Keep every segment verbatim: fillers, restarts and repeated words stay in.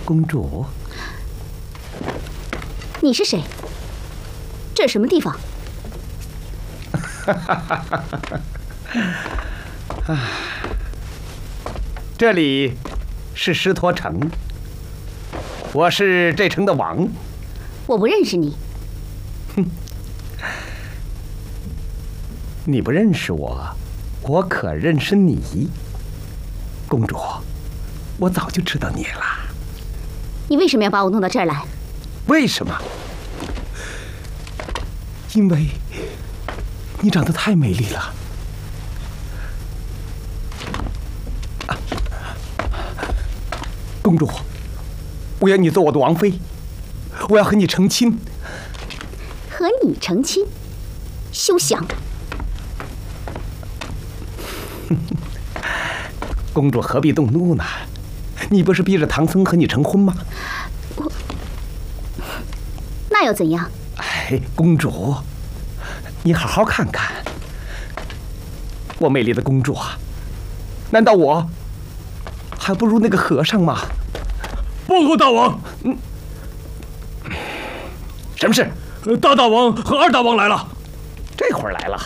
公主， 你是谁？这是什么地方？ 这里是狮驼城，我是这城的王。 我不认识你。 哼，你不认识我，我可认识你。公主，我早就知道你了。 你为什么要把我弄到这儿来？ 为什么？因为你长得太美丽了。啊、公主，我要你做我的王妃，我要和你成亲。 和你成亲？休想！ 公主何必动怒呢？你不是逼着唐僧和你成婚吗？ 我……那又怎样？ 哎，公主，你好好看看，我美丽的公主啊，难道我还不如那个和尚吗？ 报告大王， 嗯，什么事？ 大大王和二大王来了。 这会儿来了。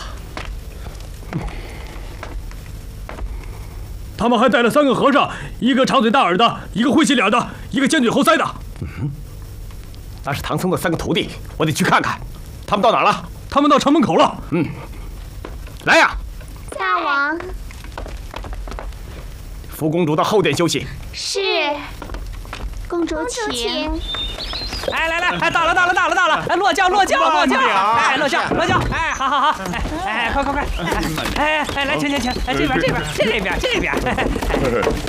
他们还带了三个和尚，一个长嘴大耳的，一个会洗脸的，一个尖嘴猴腮的。 嗯，那是唐僧的三个徒弟，我得去看看，他们到哪儿了？ 他们到城门口了。 嗯，来呀！ 大王， 扶公主到后殿休息。 是。公主请。 哎，来来，哎，到了，到了，到了，到了！哎，落轿，落轿，落轿！哎，落轿，落轿！哎，好好好！哎哎，快快快！哎哎，来，请请请！哎，这边，这边，这边，这边！